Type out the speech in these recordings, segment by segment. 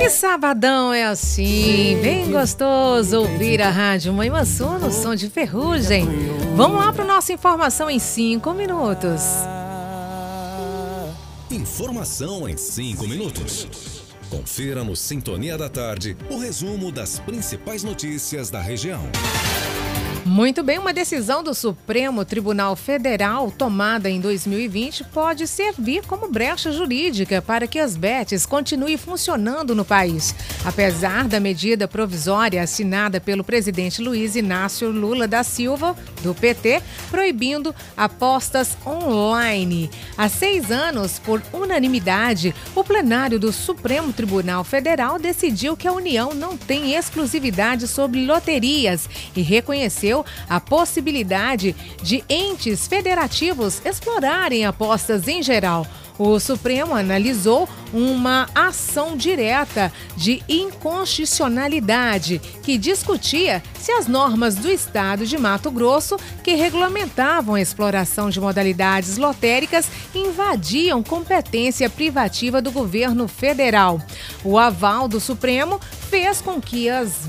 E sabadão é assim, bem gostoso ouvir a Rádio Mãe Maçu no som de ferrugem. Vamos lá para nossa informação em 5 minutos. Informação em 5 minutos. Confira no Sintonia da Tarde o resumo das principais notícias da região. Muito bem, uma decisão do Supremo Tribunal Federal tomada em 2020 pode servir como brecha jurídica para que as bets continuem funcionando no país. Apesar da medida provisória assinada pelo presidente Luiz Inácio Lula da Silva, do PT, proibindo apostas online. Há 6 anos, por unanimidade, o plenário do Supremo Tribunal Federal decidiu que a União não tem exclusividade sobre loterias e reconheceu a possibilidade de entes federativos explorarem apostas em geral. O Supremo analisou uma ação direta de inconstitucionalidade que discutia se as normas do Estado de Mato Grosso, que regulamentavam a exploração de modalidades lotéricas, invadiam competência privativa do governo federal. O aval do Supremo fez com que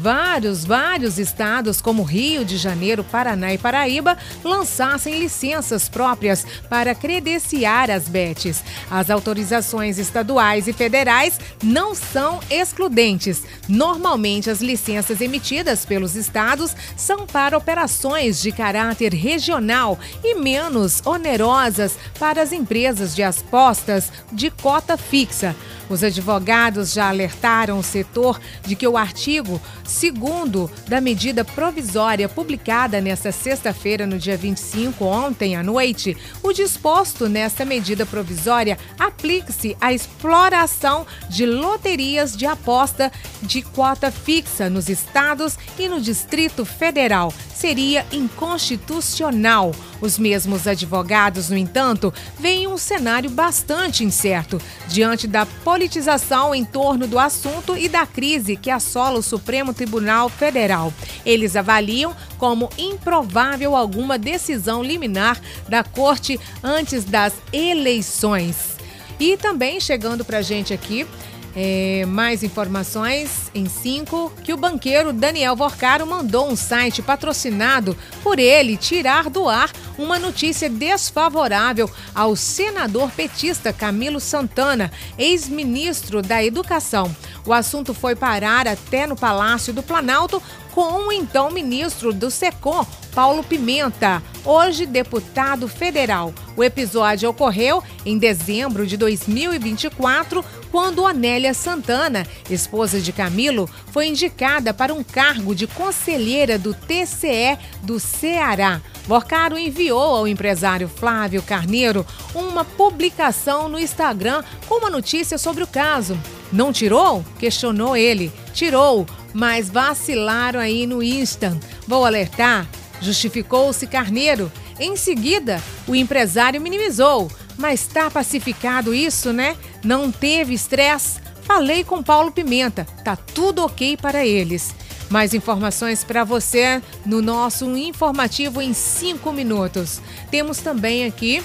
vários estados, como Rio de Janeiro, Paraná e Paraíba, lançassem licenças próprias para credenciar as bets. As autorizações estaduais e federais não são excludentes. Normalmente, as licenças emitidas pelos estados são para operações de caráter regional e menos onerosas para as empresas de apostas de cota fixa. Os advogados já alertaram o setor de que o artigo 2º da medida provisória publicada nesta sexta-feira, no dia 25, ontem à noite, o disposto nesta medida provisória aplique-se à exploração de loterias de aposta de cota fixa nos estados e no Distrito Federal. Seria inconstitucional. Os mesmos advogados, no entanto, veem um cenário bastante incerto diante da politização em torno do assunto e da crise que assola o Supremo Tribunal Federal. Eles avaliam como improvável alguma decisão liminar da Corte antes das eleições. E também chegando para a gente aqui, mais informações em 5, que o banqueiro Daniel Vorcaro mandou um site patrocinado por ele tirar do ar uma notícia desfavorável ao senador petista Camilo Santana, ex-ministro da Educação. O assunto foi parar até no Palácio do Planalto com o então ministro do SECOM, Paulo Pimenta, hoje deputado federal. O episódio ocorreu em dezembro de 2024, quando Onélia Santana, esposa de Camilo, foi indicada para um cargo de conselheira do TCE do Ceará. Vorcaro enviou ao empresário Flávio Carneiro uma publicação no Instagram com uma notícia sobre o caso. Não tirou? Questionou ele. Tirou, mas vacilaram aí no Insta. Vou alertar, justificou-se Carneiro. Em seguida, o empresário minimizou. Mas tá pacificado isso, né? Não teve estresse? Falei com Paulo Pimenta. Tá tudo ok para eles. Mais informações para você no nosso informativo em 5 minutos. Temos também aqui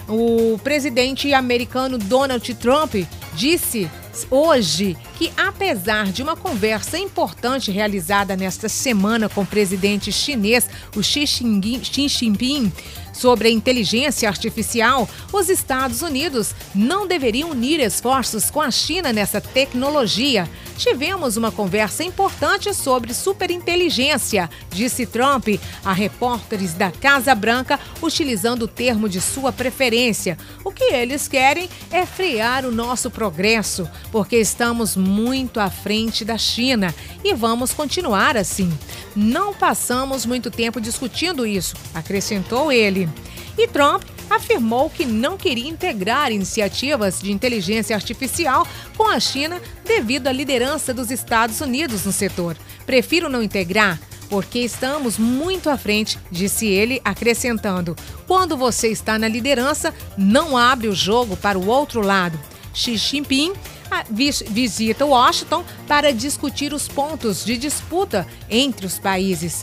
o presidente americano Donald Trump disse hoje que, apesar de uma conversa importante realizada nesta semana com o presidente chinês, o Xi Jinping, sobre a inteligência artificial, os Estados Unidos não deveriam unir esforços com a China nessa tecnologia. Tivemos uma conversa importante sobre superinteligência, disse Trump a repórteres da Casa Branca, utilizando o termo de sua preferência. O que eles querem é frear o nosso progresso, porque estamos muito à frente da China e vamos continuar assim. Não passamos muito tempo discutindo isso, acrescentou ele. E Trump afirmou que não queria integrar iniciativas de inteligência artificial com a China devido à liderança dos Estados Unidos no setor. Prefiro não integrar porque estamos muito à frente, disse ele, acrescentando: quando você está na liderança, não abre o jogo para o outro lado. Xi Jinping visita Washington para discutir os pontos de disputa entre os países.